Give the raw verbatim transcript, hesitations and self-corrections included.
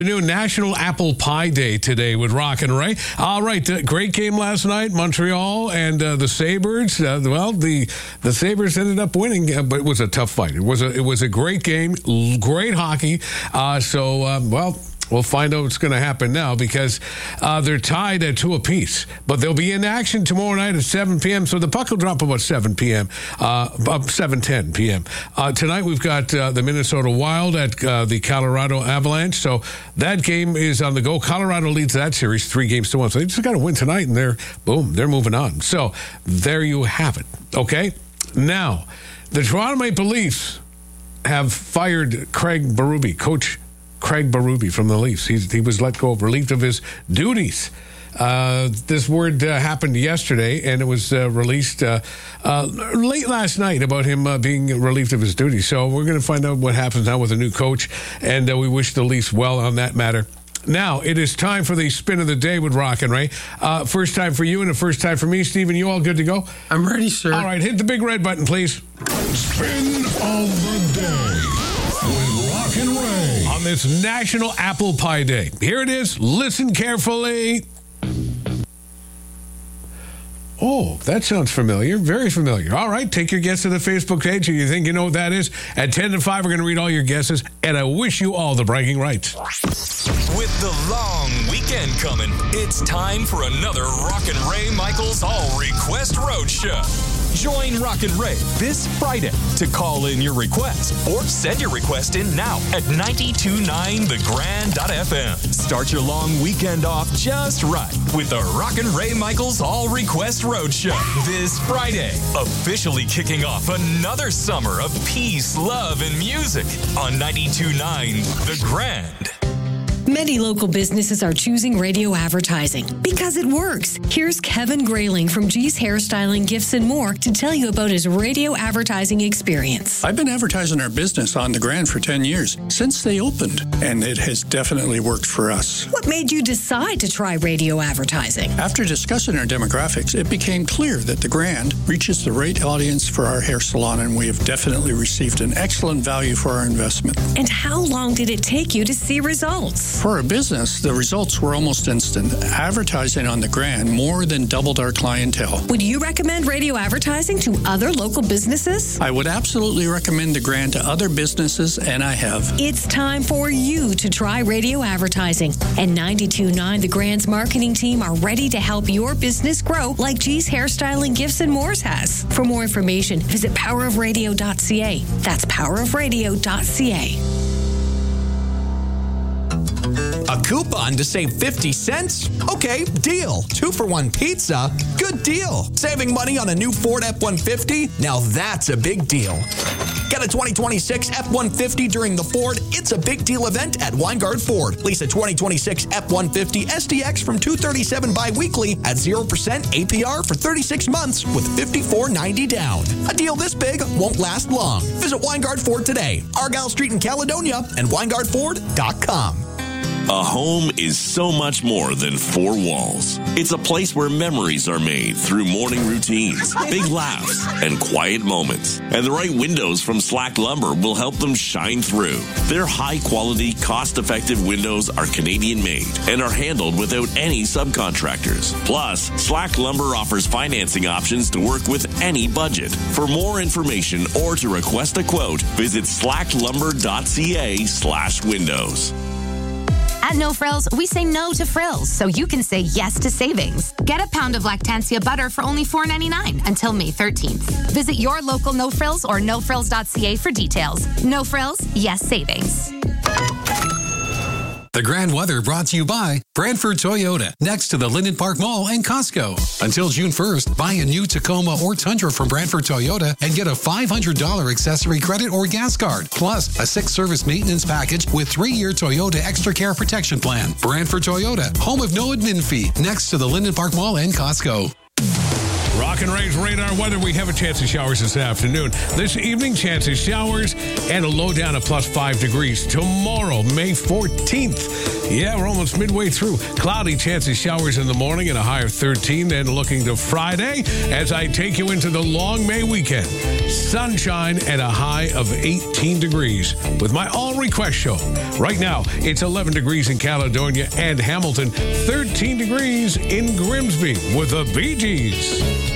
New National Apple Pie Day today with Rock and Ray. All right, uh, great game last night, Montreal and uh, the Sabres. Uh, well, the the Sabres ended up winning, uh, but it was a tough fight. It was a it was a great game, great hockey. Uh, so, uh, well. We'll find out what's going to happen now because uh, they're tied at two apiece. But they'll be in action tomorrow night at seven p.m. So the puck will drop about seven p.m., uh, about seven ten p.m. Uh, tonight we've got uh, the Minnesota Wild at uh, the Colorado Avalanche. So that game is on the go. Colorado leads that series three games to one. So they just got to win tonight and they're, boom, they're moving on. So there you have it. Okay? Now, the Toronto Maple Leafs have fired Craig Berube, coach Craig Berube from the Leafs. He's, he was let go, relieved of his duties. Uh, this word uh, happened yesterday, and it was uh, released uh, uh, late last night about him uh, being relieved of his duties. So we're going to find out what happens now with a new coach, and uh, we wish the Leafs well on that matter. Now, it is time for the spin of the day with Rock and Ray. Uh, first time for you and a first time for me. Stephen, you all good to go? I'm ready, sir. All right, hit the big red button, please. Spin of the day with Rock and Ray. On this National Apple Pie Day. Here it is. Listen carefully. Oh, that sounds familiar. Very familiar. All right, take your guess to the Facebook page if you think you know what that is. At ten to five, we're going to read all your guesses, and I wish you all the bragging rights. With the long weekend coming, it's time for another Rock and Ray Michaels All Request Roadshow. Join Rock and Ray this Friday to call in your request or send your request in now at ninety-two point nine the grand dot f m. Start your long weekend off just right with the Rock and Ray Michaels All Request Roadshow this Friday, officially kicking off another summer of peace, love, and music on ninety-two point nine The Grand. Many local businesses are choosing radio advertising because it works. Here's Kevin Grayling from G's Hairstyling, Gifts and More to tell you about his radio advertising experience. I've been advertising our business on the Grand for ten years, since they opened, and it has definitely worked for us. What made you decide to try radio advertising? After discussing our demographics, it became clear that the Grand reaches the right audience for our hair salon, and we have definitely received an excellent value for our investment. And how long did it take you to see results? For our business, the results were almost instant. Advertising on the Grand more than doubled our clientele. Would you recommend radio advertising to other local businesses? I would absolutely recommend the Grand to other businesses, and I have. It's time for you to try radio advertising. And ninety-two point nine The Grand's marketing team are ready to help your business grow like G's Hairstyling, Gifts and More has. For more information, visit power of radio dot c a. That's power of radio dot c a. A coupon to save fifty cents? Okay, deal. Two for one pizza? Good deal. Saving money on a new Ford F one fifty? Now that's a big deal. Get a twenty twenty-six F one fifty during the Ford It's a Big Deal event at Weingard Ford. Lease a twenty twenty-six F one fifty S D X from two hundred thirty-seven dollars bi-weekly at zero percent A P R for thirty-six months with fifty-four ninety down. A deal this big won't last long. Visit Weingard Ford today. Argyle Street in Caledonia and weingard ford dot com. A home is so much more than four walls. It's a place where memories are made through morning routines, big laughs, and quiet moments. And the right windows from Slack Lumber will help them shine through. Their high-quality, cost-effective windows are Canadian-made and are handled without any subcontractors. Plus, Slack Lumber offers financing options to work with any budget. For more information or to request a quote, visit slack lumber dot c a slash windows. At No Frills, we say no to frills, so you can say yes to savings. Get a pound of Lactantia butter for only four ninety-nine until May thirteenth. Visit your local No Frills or no frills dot c a for details. No Frills, yes savings. The Grand Weather brought to you by Brantford Toyota, next to the Linden Park Mall and Costco. Until June first, buy a new Tacoma or Tundra from Brantford Toyota and get a five hundred dollars accessory credit or gas card, plus a six-service maintenance package with three-year Toyota Extra Care Protection Plan. Brantford Toyota, home of no admin fee, next to the Linden Park Mall and Costco. Rock and Ray's radar weather. We have a chance of showers this afternoon. This evening, chance of showers and a low down of plus five degrees. Tomorrow, May fourteenth, Yeah, we're almost midway through. Cloudy, chance of showers in the morning and a high of thirteen. Then looking to Friday as I take you into the long May weekend. Sunshine and a high of eighteen degrees with my All Request show. Right now, it's eleven degrees in Caledonia and Hamilton, thirteen degrees in Grimsby with the Bee Gees.